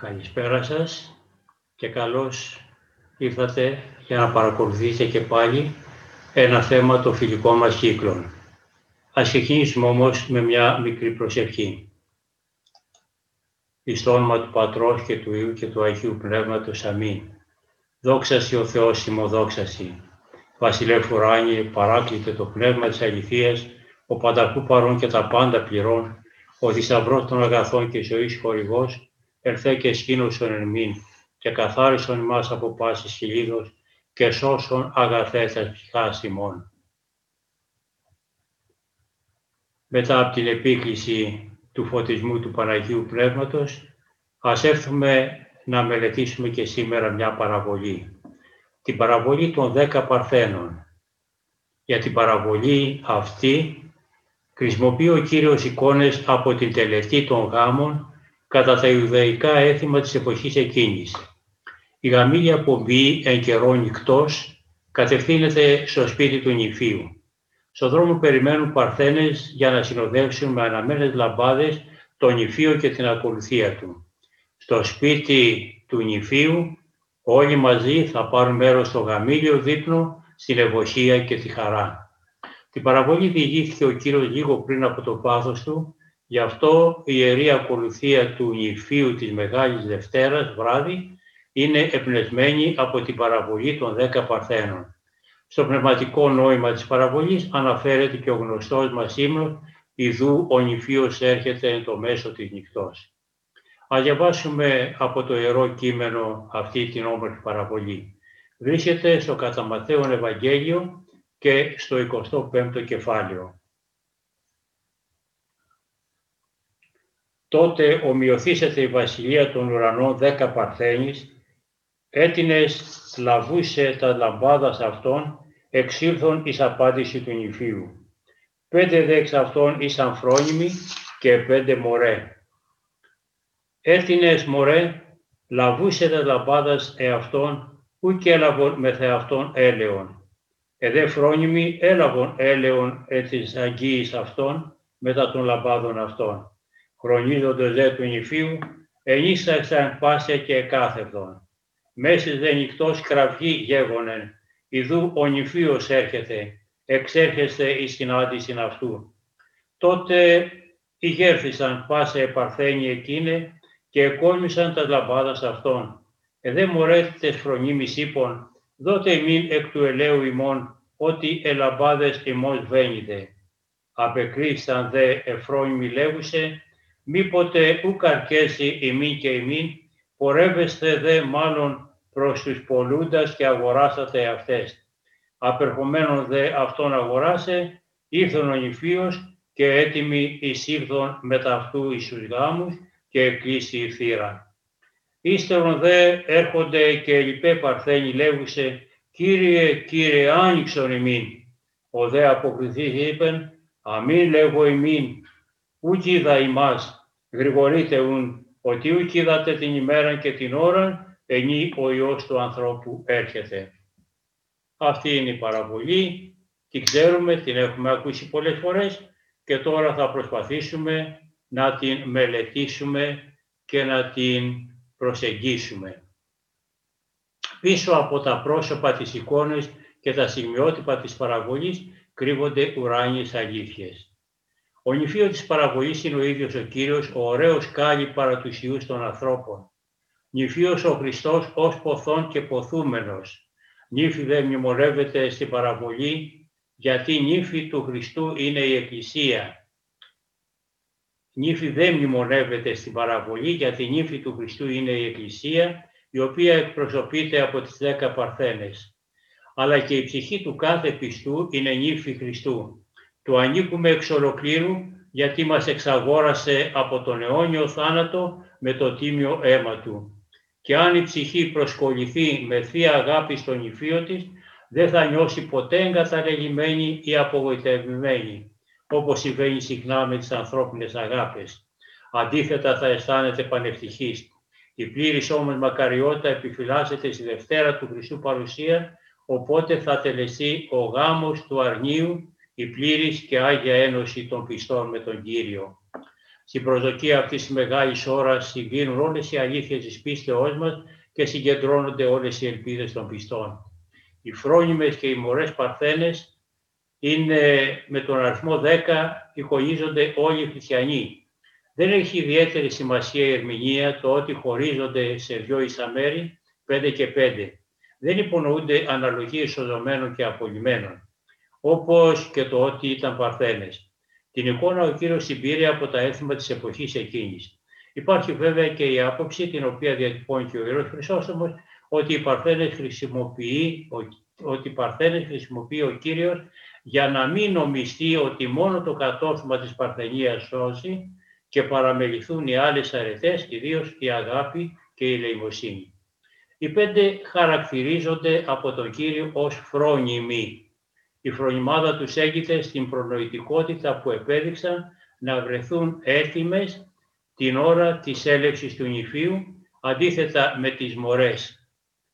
Καλησπέρα σας και καλώς ήρθατε για να παρακολουθήσετε και πάλι ένα θέμα των φιλικών μας κύκλων. Ας ξεκινήσουμε όμως με μια μικρή προσευχή. Εις το όνομα του Πατρός και του Υιού και του Αγίου Πνεύματος. Αμήν. Δόξα σοι ο Θεός ημωδόξα σοι. Βασιλεύ ουράνιε, παράκλητε το πνεύμα της αληθείας, ο πανταχού παρών και τα πάντα πληρών, ο θησαυρός των αγαθών και ζωής χορηγός, ελθέ και σκήνωσον εν μήν, και καθάρισον ημάς από πάσης χιλίδος, και σώσον αγαθέτας ψυχάς ημών. Μετά από την επίκληση του φωτισμού του Παναγίου Πνεύματος, ας έρθουμε να μελετήσουμε και σήμερα μια παραβολή. Την παραβολή των 10 Παρθένων. Για την παραβολή αυτή χρησιμοποιεί ο Κύριος εικόνες από την τελετή των γάμων κατά τα Ιουδαϊκά έθιμα της εποχής εκείνης. Η γαμήλια απομπή εν καιρό νυκτός κατευθύνεται στο σπίτι του νηφίου. Στον δρόμο περιμένουν Παρθένες για να συνοδεύσουν με αναμένες λαμπάδες τον νηφίο και την ακολουθία του. Στο σπίτι του νηφίου όλοι μαζί θα πάρουν μέρος στο γαμήλιο δείπνο, στην ευωχία και τη χαρά. Την παραβολή διηγήθηκε ο Κύριος λίγο πριν από το πάθος του, γι' αυτό η ιερή ακολουθία του νηφίου της Μεγάλης Δευτέρας βράδυ είναι εμπνευσμένη από την παραβολή των 10 Παρθένων. Στο πνευματικό νόημα της παραβολής αναφέρεται και ο γνωστός μας ύμνος «Ιδού ο νηφίος έρχεται εν το μέσο της νυχτός». Ας διαβάσουμε από το Ιερό Κείμενο αυτή την όμορφη παραβολή. Βρίσκεται στο κατά Ματθαίον Ευαγγέλιο και στο 25ο κεφάλαιο. Τότε ομοιωθήσεται η βασιλεία των ουρανών 10 Παρθένης, έτινες λαβούσε τα λαμπάδας αυτών, εξήλθον εις απάντηση του νηφίου. 5 δε εξ αυτών ήσαν φρόνιμοι και 5 μωρέ. Έτινες μωρέ, λαβούσε τα λαμπάδας εαυτών, ουκ έλαβον με θεαυτόν έλεον. Εδέ φρόνιμοι έλαβον έλεον της αγγίης αυτών, μετά των λαμπάδων αυτών. Χρονίζοντος δε του νηφίου, ενίσαξαν πάσε και εκάθευδον. Μέσης δε νυχτός κραυγή γέγονεν, ιδού ο νηφίος έρχεται, εξέρχεστε εις συνάντησιν αυτού. Τότε ηγέρθησαν πάσε Παρθένοι εκείνε και εκόλμησαν τα λαμπάδας αυτών. Εδέ μωρέτητες φρονίμης είπων, δότε ημίν εκ του ελαίου ημών, ότι ελαμπάδες ημών βαίνητε. Απεκρίθησαν δε εφρόνιμοι λέγουσε, μήποτε ουκ αρκέσει ημίν και ημίν, πορεύεστε δε μάλλον προς τους πολλούντας και αγοράσατε αυτές. Απερχομένων δε αυτόν αγοράσε, ήρθον ο νηφίος και έτοιμοι εισήλθον μετά αυτού εις τους γάμους και εκλείσει η θύρα. Ύστερον δε έρχονται και λοιπέ Παρθένοι λέγουσε, Κύριε, Κύριε, άνοιξον ημίν. Ο δε αποκριθής είπεν, αμήν λέγω ημίν, ουκ είδα ημάς, γρηγορείτε ουν, ότι ουκ είδατε την ημέρα και την ώρα, ενή ο Υιός του ανθρώπου έρχεται. Αυτή είναι η παραβολή, την ξέρουμε, την έχουμε ακούσει πολλές φορές και τώρα θα προσπαθήσουμε να την μελετήσουμε και να την προσεγγίσουμε. Πίσω από τα πρόσωπα της εικόνες και τα σημειότυπα της παραβολής κρύβονται ουράνιες αλήθειες. Ο νηφίος της παραβολής είναι ο ίδιος ο Κύριος, ο ωραίος κάλλη παρά τους ιούς των ανθρώπων. Νηφίος ο Χριστός ως ποθών και ποθούμενος. Νύφη δε μνημονεύεται στην παραβολή, γιατί νύφη του Χριστού είναι η Εκκλησία. Νύφη δεν μνημονεύεται στην παραβολή, γιατί νύφη του Χριστού είναι η Εκκλησία, η οποία εκπροσωπείται από τις 10 Παρθένες. Αλλά και η ψυχή του κάθε πιστού είναι νύφη Χριστού. Του ανήκουμε εξ ολοκλήρου, γιατί μας εξαγόρασε από τον αιώνιο θάνατο με το τίμιο αίμα του. Και αν η ψυχή προσκοληθεί με θεία αγάπη στον νηφίο της, δεν θα νιώσει ποτέ εγκαταλελειμμένη ή απογοητευμένη, όπως συμβαίνει συχνά με τις ανθρώπινες αγάπες. Αντίθετα θα αισθάνεται πανευτυχής. Η πλήρης όμως μακαριότητα επιφυλάσσεται στη Δευτέρα του Χριστού παρουσία, οπότε θα τελεστεί ο γάμος του αρνίου, η πλήρης και Άγια Ένωση των πιστών με τον Κύριο. Στην προσδοκία αυτής της μεγάλης ώρας συμβαίνουν όλες οι αλήθειες της πίστεώς μας και συγκεντρώνονται όλες οι ελπίδες των πιστών. Οι φρόνιμες και οι μωρές παρθένες είναι με τον αριθμό 10, εικονίζονται όλοι οι χριστιανοί. Δεν έχει ιδιαίτερη σημασία η ερμηνεία το ότι χωρίζονται σε 2 ίσα μέρη, 5 και 5. Δεν υπονοούνται αναλογίες σωζωμένων και απολυμένων, όπως και το ότι ήταν παρθένες. Την εικόνα ο Κύριος συμπήρε από τα έθιμα της εποχής εκείνης. Υπάρχει βέβαια και η άποψη, την οποία διατυπώνει και ο Ιερός Χρυσόστομος, ότι οι παρθένες χρησιμοποιεί ο Κύριος για να μην νομιστεί ότι μόνο το κατόρθωμα της παρθενίας σώζει και παραμεληθούν οι άλλες αρετές, ιδίως η αγάπη και η ελεημοσύνη. Οι 5 χαρακτηρίζονται από τον Κύριο ως φρόνιμοι. Η φρονιμάδα τους έγκυται στην προνοητικότητα που επέδειξαν να βρεθούν έτοιμες την ώρα της έλευσης του νηφίου, αντίθετα με τις μωρές.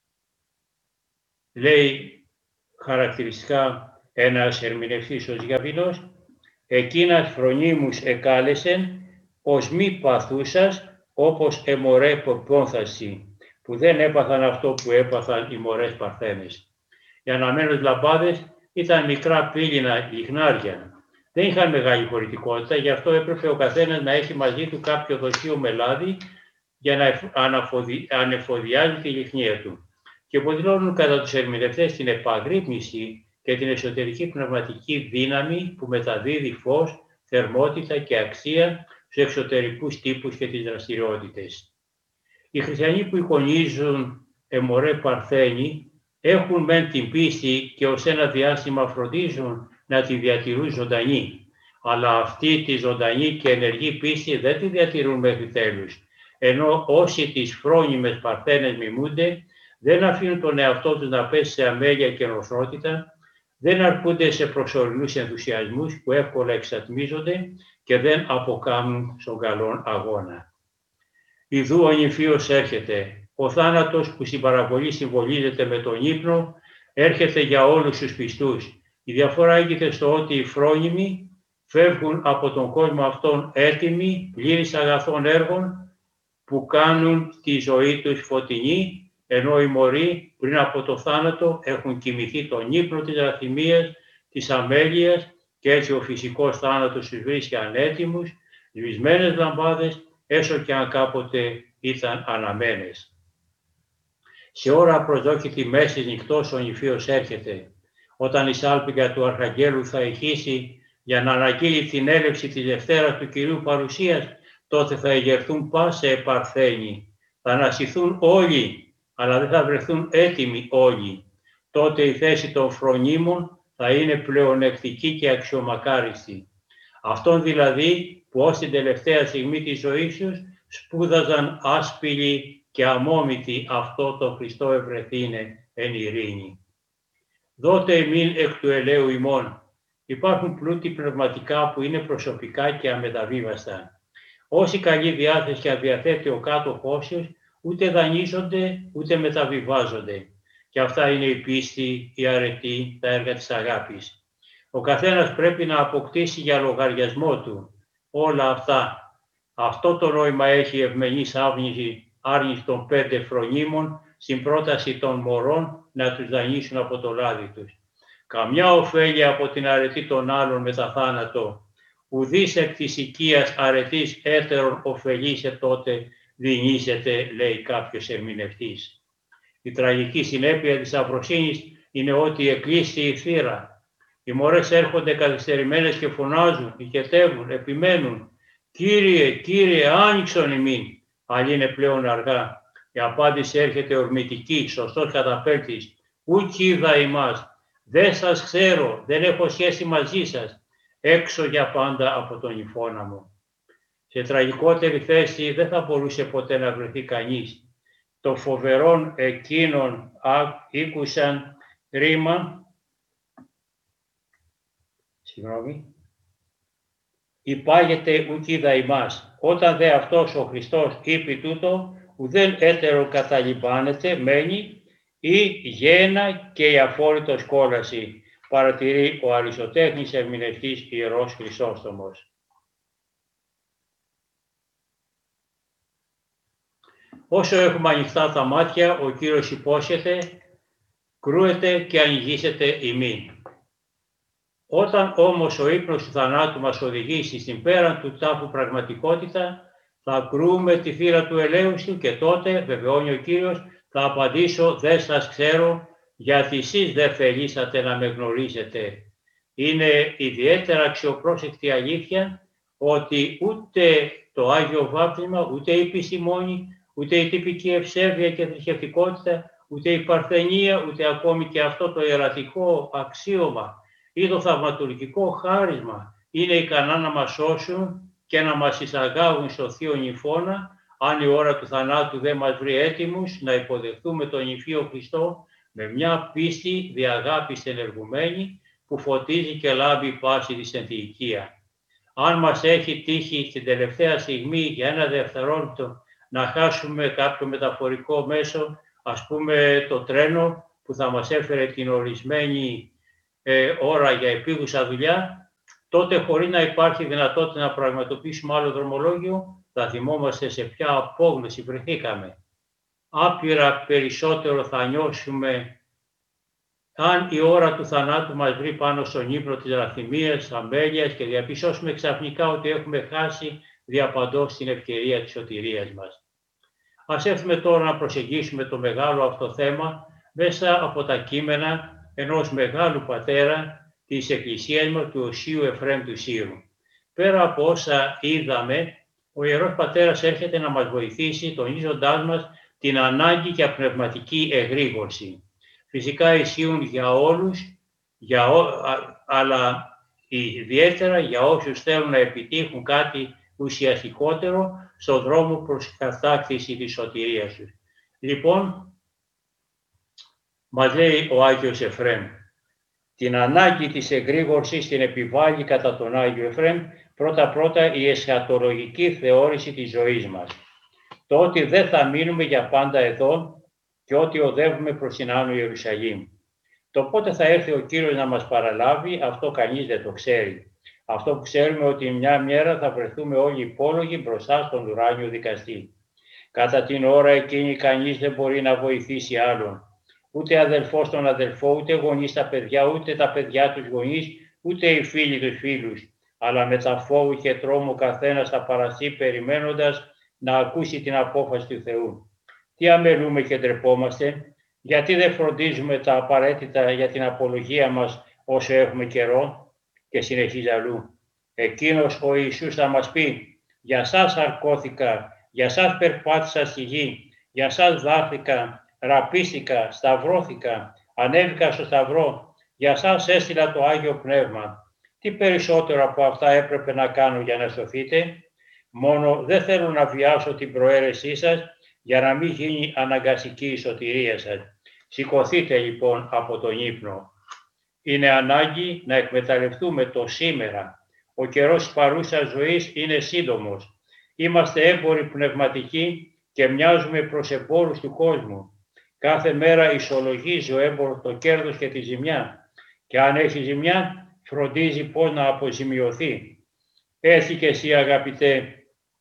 Λέει χαρακτηριστικά ένας ερμηνευτής ο Ζιαβινός, «Εκείνας φρονίμους εκάλεσεν, ως μη παθούσας, όπως εμωρέ ποπόνθαση», που δεν έπαθαν αυτό που έπαθαν οι μωρές παρθένες. Οι αναμένους λαμπάδες ήταν μικρά πύληνα λιχνάρια. Δεν είχαν μεγάλη χωρητικότητα, γι' αυτό έπρεπε ο καθένας να έχει μαζί του κάποιο δοχείο με λάδι για να ανεφοδιάζει τη λιχνία του. Και αποδηλώνουν κατά τους ερμηνευτές την επαγρύπνηση και την εσωτερική πνευματική δύναμη που μεταδίδει φως, θερμότητα και αξία στους εξωτερικούς τύπους και τις δραστηριότητες. Οι χριστιανοί που εικονίζουν εμωρέ παρθένοι έχουν μεν την πίστη και ως ένα διάστημα φροντίζουν να τη διατηρούν ζωντανή, αλλά αυτή τη ζωντανή και ενεργή πίστη δεν τη διατηρούν μέχρι τέλους, ενώ όσοι τις φρόνιμες παρθένες μιμούνται δεν αφήνουν τον εαυτό τους να πέσει σε αμέλεια και νοθρότητα, δεν αρκούνται σε προσωρινούς ενθουσιασμούς που εύκολα εξατμίζονται και δεν αποκάμουν στον καλόν αγώνα. Ιδού ο νηφίος έρχεται. Ο θάνατος που στην παραβολή συμβολίζεται με τον ύπνο έρχεται για όλους τους πιστούς. Η διαφορά έγκυται στο ότι οι φρόνιμοι φεύγουν από τον κόσμο αυτόν έτοιμοι, πλήρης αγαθών έργων που κάνουν τη ζωή τους φωτεινή, ενώ οι μωροί πριν από το θάνατο έχουν κοιμηθεί τον ύπνο της αθυμίας, της αμέλειας και έτσι ο φυσικός θάνατος τους βρίσκει ανέτοιμους, σβησμένες λαμπάδες, έσω και αν κάποτε ήταν αναμένες. Σε ώρα προσδόκητη μέσης νυχτός ο νηφίος έρχεται, όταν η σάλπιγγα του Αρχαγγέλου θα ηχήσει για να αναγγείλει την έλευση της Δευτέρας του Κυρίου Παρουσίας, τότε θα εγερθούν πάσε παρθένοι, θα ανασυθούν όλοι, αλλά δεν θα βρεθούν έτοιμοι όλοι. Τότε η θέση των φρονίμων θα είναι πλεονεκτική και αξιομακάριστη. Αυτόν δηλαδή που ως την τελευταία στιγμή της ζωής τους σπούδαζαν άσπηλοι και αμόμητοι αυτό το Χριστό ευρεθήνε εν ειρήνη. Δότε εμήν εκ του ελαίου ημών. Υπάρχουν πλούτοι πνευματικά που είναι προσωπικά και αμεταβίβαστα. Όση καλή διάθεση και αδιαθέτει ο κάτοχός τους, ούτε δανείζονται, ούτε μεταβιβάζονται. Και αυτά είναι η πίστη, η αρετή, τα έργα της αγάπης. Ο καθένας πρέπει να αποκτήσει για λογαριασμό του όλα αυτά. Αυτό το νόημα έχει η ευμενής άρνηση των 5 φρονίμων στην πρόταση των μωρών να τους δανείσουν από το λάδι τους. Καμιά ωφέλεια από την αρετή των άλλων μετά θάνατο, ουδής εκ της οικίας αρετής έτερον ωφελήσε τότε δινήσεται, λέει κάποιος ερμηνευτής. Η τραγική συνέπεια της αφροσύνης είναι ότι εκλείσει η θύρα. Οι μωρές έρχονται καθυστερημένες και φωνάζουν, οικετεύουν, επιμένουν. «Κύριε, Κύριε, άνοιξον ημίν», αλλά είναι πλέον αργά. Η απάντηση έρχεται ορμητική, σωστός καταπέλτης. «Ουκ είδα ημάς, δεν σας ξέρω, δεν έχω σχέση μαζί σας, έξω για πάντα από τον υφώνα μου». Σε τραγικότερη θέση δεν θα μπορούσε ποτέ να βρεθεί κανείς. Το φοβερόν εκείνον ήκουσαν ρήμα, «Υπάγεται ουκ είδα ημάς». Όταν δε αυτός ο Χριστός είπε τούτο, ουδέν έτερο καταλιμπάνεται, μένει, ή γένα και η αφόρητος κόλαση, παρατηρεί ο αριστοτέχνης ερμηνευτής Ιερός Χρυσόστομος. Όσο έχουμε ανοιχτά τα μάτια, ο Κύριος υπόσχεται, κρούεται και ανοιγήσετε ημίν. Όταν όμως ο ύπνος του θανάτου μας οδηγήσει στην πέραν του τάφου πραγματικότητα, θα κρούουμε τη θύρα του ελέους του και τότε, βεβαιώνει ο Κύριος, θα απαντήσω, δεν σας ξέρω, γιατί εσείς δεν θελήσατε να με γνωρίζετε. Είναι ιδιαίτερα αξιοπρόσεκτη αλήθεια ότι ούτε το Άγιο Βάπτισμα, ούτε η επιστημόνη, ούτε η τυπική ευσέβεια και θρησκευτικότητα, ούτε η παρθενία, ούτε ακόμη και αυτό το ιερατικό αξίωμα ή το θαυματουργικό χάρισμα είναι ικανά να μας σώσουν και να μας εισαγάγουν στο Θείο Νηφώνα, αν η ώρα του θανάτου δεν μας βρει έτοιμους να υποδεχθούμε τον Νηφίο Χριστό με μια πίστη διαγάπης ενεργουμένη που φωτίζει και λάμπει πάση της ενθυϊκία. Αν μας έχει τύχει στην τελευταία στιγμή για ένα δευτερόλεπτο να χάσουμε κάποιο μεταφορικό μέσο, ας πούμε το τρένο που θα μας έφερε την ορισμένη ώρα για επίγουσα δουλειά, τότε χωρίς να υπάρχει δυνατότητα να πραγματοποιήσουμε άλλο δρομολόγιο, θα θυμόμαστε σε ποια απόγνωση βρεθήκαμε. Άπειρα περισσότερο θα νιώσουμε αν η ώρα του θανάτου μας βρει πάνω στον ύπνο της λαθυμίας, της αμέλειας και διαπιστώσουμε ξαφνικά ότι έχουμε χάσει διαπαντός την ευκαιρία της σωτηρίας μας. Ας έρθουμε τώρα να προσεγγίσουμε το μεγάλο αυτό θέμα μέσα από τα κείμενα ενός μεγάλου πατέρα της Εκκλησίας μας, του Οσίου Εφραίμ του Σύρου. Πέρα από όσα είδαμε, ο Ιερός Πατέρας έρχεται να μας βοηθήσει τονίζοντάς μας την ανάγκη για πνευματική εγρήγορση. Φυσικά ισχύουν για όλους, αλλά ιδιαίτερα για όσους θέλουν να επιτύχουν κάτι ουσιαστικότερο στον δρόμο προς κατάκτηση της σωτηρίας τους. Λοιπόν, μας λέει ο Άγιος Εφραίμ, την ανάγκη της εγρήγορσης την επιβάλλει κατά τον Άγιο Εφραίμ πρώτα-πρώτα η εσχατολογική θεώρηση της ζωής μας. Το ότι δεν θα μείνουμε για πάντα εδώ και ότι οδεύουμε προς την Άνω Ιερουσαλήμ. Το πότε θα έρθει ο Κύριος να μας παραλάβει, αυτό κανείς δεν το ξέρει. Αυτό που ξέρουμε ότι μια μέρα θα βρεθούμε όλοι υπόλογοι μπροστά στον ουράνιο δικαστή. Κατά την ώρα εκείνη κανείς δεν μπορεί να βοηθήσει άλλον. Ούτε αδελφός τον αδελφό, ούτε γονείς τα παιδιά, ούτε τα παιδιά τους γονείς, ούτε οι φίλοι τους φίλους. Αλλά με τα φόβου και τρόμο καθένας θα παραστεί περιμένοντας να ακούσει την απόφαση του Θεού. Τι αμελούμε και ντρεπόμαστε, γιατί δεν φροντίζουμε τα απαραίτητα για την απολογία μας όσο έχουμε καιρό, και συνεχίζει αλλού. Εκείνος ο Ιησούς θα μας πει, για σας αρκώθηκα, για σας περπάτησα στη γη, για σας δάχθηκα, ραπίστηκα, σταυρώθηκα, ανέβηκα στο σταυρό, για σας έστειλα το Άγιο Πνεύμα. Τι περισσότερο από αυτά έπρεπε να κάνω για να σωθείτε? Μόνο δεν θέλω να βιάσω την προαίρεσή σας για να μην γίνει αναγκαστική η σωτηρία σας. Σηκωθείτε λοιπόν από τον ύπνο. Είναι ανάγκη να εκμεταλλευτούμε το σήμερα. Ο καιρός της παρούσας ζωής είναι σύντομος. Είμαστε έμποροι πνευματικοί και μοιάζουμε προς εμπόρους του κόσμου. Κάθε μέρα ισολογίζει ο έμπορος το κέρδος και τη ζημιά. Και αν έχει ζημιά, φροντίζει πώς να αποζημιωθεί. Έτσι και εσύ αγαπητέ,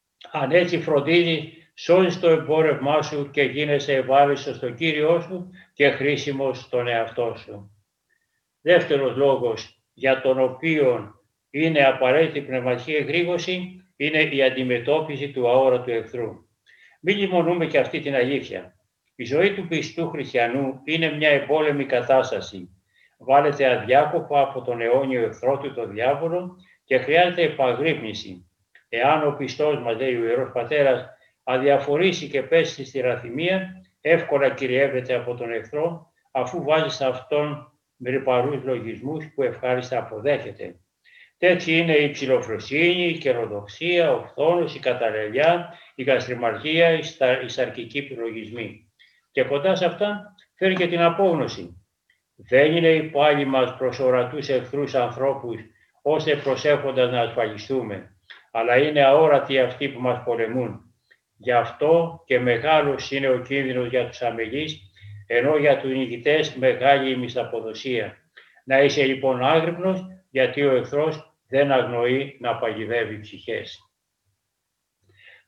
αν έτσι φροντίζει, σώζεις το εμπόρευμά σου και γίνεσαι ευάλιστος στο Κύριό σου και χρήσιμος στον εαυτό σου. Δεύτερος λόγος για τον οποίο είναι απαραίτητη πνευματική εγρήγορση είναι η αντιμετώπιση του αόρατου εχθρού. Μην λιμονούμε και αυτή την αλήθεια. Η ζωή του πιστού χριστιανού είναι μια εμπόλεμη κατάσταση. Βάλεται αδιάκοπα από τον αιώνιο εχθρό του, τον διάβολο, και χρειάζεται επαγρύπνηση. Εάν ο πιστός, μας λέει ο Ιερός Πατέρας, αδιαφορήσει και πέσει στη ραθυμία, εύκολα κυριεύεται από τον εχθρό, αφού βάζει σε αυτόν μερυπαρούς λογισμούς που ευχάριστα αποδέχεται. Τέτοιοι είναι η ψιλοφροσύνη, η καιροδοξία, ο φθόνος, η καταλελιά, η γαστριμαρχία, οι σαρκικοί λογισμοί. Και κοντά σε αυτά φέρει και την απόγνωση. Δεν είναι οι πάλι μας προς ορατούς εχθρούς ανθρώπους, ώστε προσέχοντας να ασφαλιστούμε, αλλά είναι αόρατοι αυτοί που μας πολεμούν. Γι' αυτό και μεγάλος είναι ο κίνδυνος για τους αμελείς, ενώ για τους νικητές μεγάλη η μισθαποδοσία. Να είσαι λοιπόν άγρυπνος, γιατί ο εχθρός δεν αγνοεί να παγιδεύει ψυχές.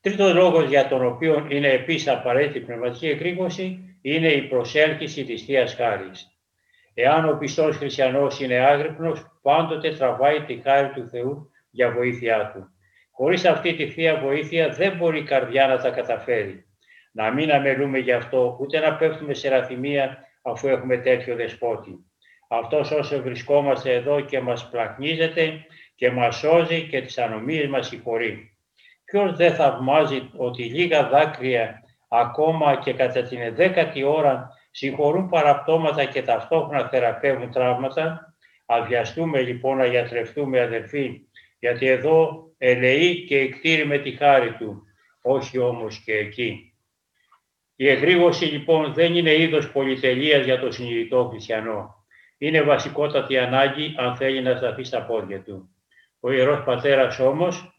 Τρίτος λόγος για τον οποίο είναι επίσης απαραίτητη η πνευματική εκρήγορση είναι η προσέλκυση της Θείας Χάρης. Εάν ο πιστός χριστιανός είναι άγρυπνος, πάντοτε τραβάει τη χάρη του Θεού για βοήθειά του. Χωρίς αυτή τη Θεία βοήθεια δεν μπορεί η καρδιά να τα καταφέρει. Να μην αμελούμε γι' αυτό, ούτε να πέφτουμε σε ραθυμία αφού έχουμε τέτοιο δεσπότη. Αυτός όσο βρισκόμαστε εδώ και μας πλαχνίζεται και μας σώζει και τις ανομίες μας συγχωρεί. Ποιος δεν θαυμάζει ότι λίγα δάκρυα ακόμα και κατά την 10η ώρα συγχωρούν παραπτώματα και ταυτόχρονα θεραπεύουν τραύματα? Αδειαστούμε λοιπόν να γιατρευτούμε, αδερφοί, γιατί εδώ ελεεί και εκτήρει με τη χάρη του, όχι όμως και εκεί. Η εγρήγορση λοιπόν δεν είναι είδος πολυτελείας για το συνειδητό χριστιανό. Είναι βασικότατη ανάγκη αν θέλει να σταθεί στα πόδια του. Ο Ιερός Πατέρας όμως,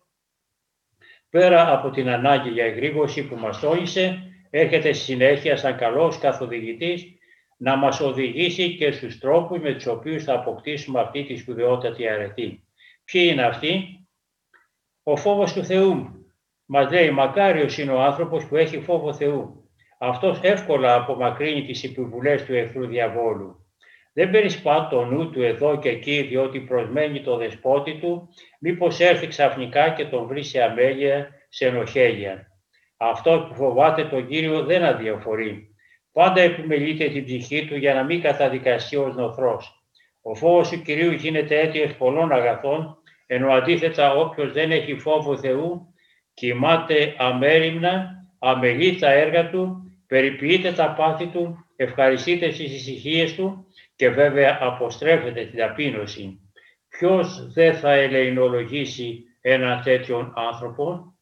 πέρα από την ανάγκη για εγρήγορση που μας τόνισε, έρχεται στη συνέχεια σαν καλός καθοδηγητής να μας οδηγήσει και στους τρόπους με τους οποίους θα αποκτήσουμε αυτή τη σπουδαιότατη αρετή. Ποιοι είναι αυτοί? Ο φόβος του Θεού. Μας λέει, μακάριος είναι ο άνθρωπος που έχει φόβο Θεού. Αυτός εύκολα απομακρύνει τις επιβουλές του εχθρού διαβόλου. Δεν περισπά το νου του εδώ και εκεί, διότι προσμένει το δεσπότη του, μήπως έρθει ξαφνικά και τον βρει σε αμέλεια, σε ενοχέλεια. Αυτός που φοβάται τον Κύριο δεν αδιαφορεί. Πάντα επιμελείται την ψυχή του για να μην καταδικαστεί ως νοθρός. Ο φόβος του Κυρίου γίνεται αίτιος πολλών αγαθών, ενώ αντίθετα όποιος δεν έχει φόβο Θεού, κοιμάται αμέριμνα, αμελεί τα έργα του, περιποιείται τα πάθη του, ευχαριστείται στις ησυχίες του και βέβαια αποστρέφεται την ταπείνωση. Ποιος δεν θα ελεηνολογήσει έναν τέτοιον άνθρωπο?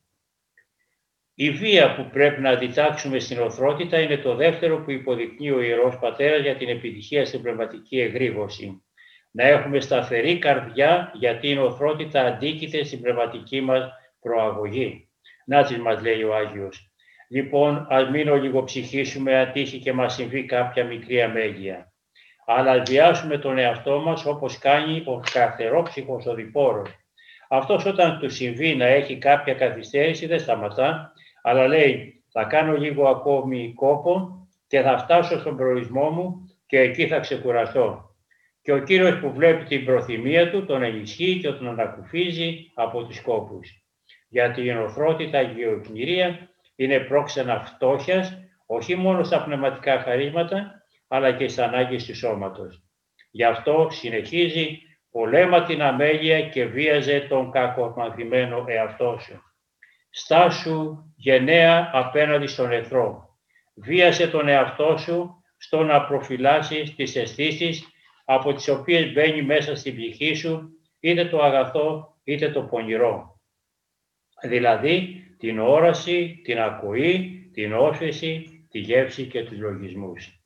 Η βία που πρέπει να αντιτάξουμε στην οθρότητα είναι το δεύτερο που υποδεικνύει ο Ιερός Πατέρας για την επιτυχία στην πνευματική εγρήγορση. Να έχουμε σταθερή καρδιά, γιατί η οθρότητα αντίκειται στην πνευματική μας προαγωγή. Να τις μας λέει ο Άγιος. Λοιπόν, ας μην ολιγοψυχήσουμε αν τύχει και μας συμβεί κάποια μικρή αμέλεια. Αλλά ας βιάσουμε τον εαυτό μας όπως κάνει ο καθερόψυχος οδηπόρος. Αυτός όταν του συμβεί να έχει κάποια καθυστέρηση δεν σταματά, αλλά λέει θα κάνω λίγο ακόμη κόπο και θα φτάσω στον προορισμό μου και εκεί θα ξεκουραστώ. Και ο Κύριος που βλέπει την προθυμία του τον ενισχύει και τον ανακουφίζει από τους κόπους. Γιατί η οθρότητα και η οκνηρία είναι πρόξενα φτώχειας, όχι μόνο στα πνευματικά χαρίσματα, αλλά και στις ανάγκες του σώματος. Γι' αυτό συνεχίζει, πολέμα την αμέλεια και βίαζε τον κακομαθημένο εαυτό σου. Στάσου γενναία απέναντι στον εχθρό. Βίασε τον εαυτό σου στο να προφυλάσσεις τις αισθήσεις από τις οποίες μπαίνει μέσα στην ψυχή σου είτε το αγαθό είτε το πονηρό. Δηλαδή την όραση, την ακοή, την όσφηση, τη γεύση και τους λογισμούς.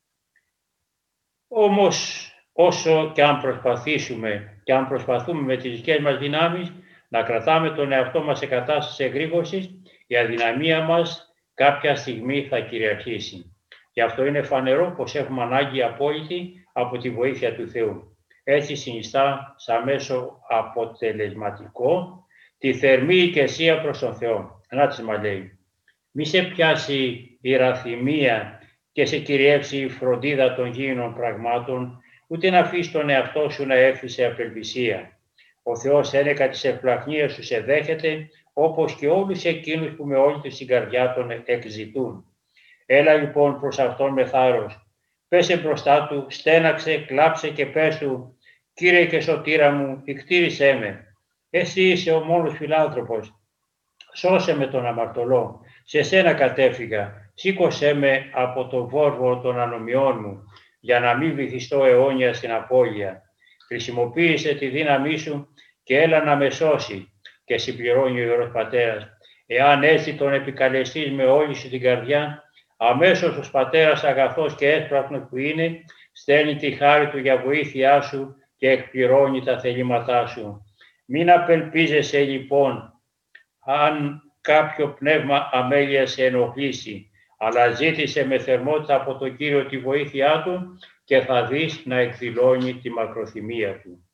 Όμως όσο και αν προσπαθήσουμε και αν προσπαθούμε με τις δικές μας δυνάμεις να κρατάμε τον εαυτό μας σε κατάσταση εγρήγορσης, η αδυναμία μας κάποια στιγμή θα κυριαρχήσει. Γι' αυτό είναι φανερό πως έχουμε ανάγκη απόλυτη από τη βοήθεια του Θεού. Έτσι συνιστά σαν μέσο αποτελεσματικό τη θερμή οικεσία προς τον Θεό. Να της μας λέει, μη σε πιάσει η ραθυμία και σε κυριεύσει η φροντίδα των γήινων πραγμάτων, ούτε να αφήσει τον εαυτό σου να έρθει σε απελπισία. Ο Θεός ένεκα της ευπλαχνίας σου σε δέχεται, όπως και όλους εκείνους που με όλη τους την καρδιά τον εκζητούν. Έλα λοιπόν προς Αυτόν με θάρρος. Πέσε μπροστά Του, στέναξε, κλάψε και πες Του, Κύριε και Σωτήρα μου, εκτήρησέ με. Εσύ είσαι ο μόνος φιλάνθρωπος. Σώσε με τον αμαρτωλό. Σε σένα κατέφυγα. Σήκωσέ με από το βόρβο των ανομιών μου, για να μην βυθιστώ αιώνια στην απώλεια. Χρησιμοποίησε τη δύναμή σου και έλα να με σώσει. Και συμπληρώνει ο Ιερός Πατέρας. Εάν έτσι τον επικαλεστείς με όλη σου την καρδιά, αμέσως ο Πατέρας αγαθός και έσπραχνος που είναι, στέλνει τη χάρη του για βοήθειά σου και εκπληρώνει τα θελήματά σου. Μην απελπίζεσαι λοιπόν αν κάποιο πνεύμα αμέλεια σε ενοχλήσει, αλλά ζήτησε με θερμότητα από τον Κύριο τη βοήθειά Του και θα δεις να εκδηλώνει τη μακροθυμία Του.